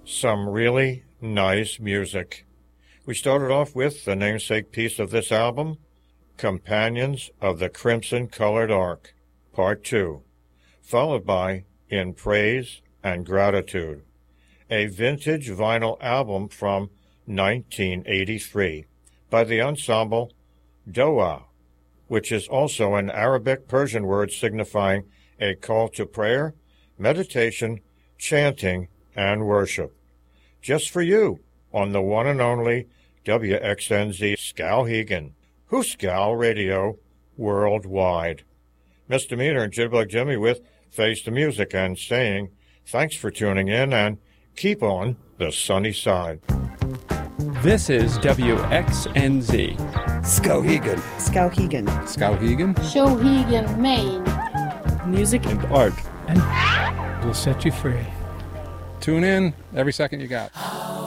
some really nice music. We started off with the namesake piece of this album, Companions of the Crimson-Colored Ark, Part 2, followed by In Praise and Gratitude, a vintage vinyl album from 1983 by the ensemble Doa, which is also an Arabic Persian word signifying a call to prayer, meditation, chanting, and worship. Just for you on the one and only WXNZ Skowhegan, Hooskow Radio worldwide. Misdemeanor and Jitterbug Jimmy with Face the Music and saying thanks for tuning in and keep on the sunny side. This is WXNZ. Skowhegan. Skowhegan. Skowhegan. Skowhegan, Maine. Music And art. And we'll set you free. Tune in every second you got.